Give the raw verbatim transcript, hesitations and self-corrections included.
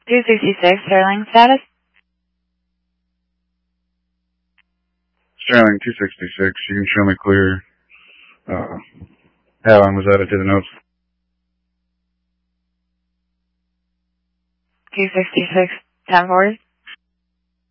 two sixty-six, Sterling, status? Sterling, two sixty-six, you can show me clear. Uh, how long was added to the notes? two sixty-six, ten forty.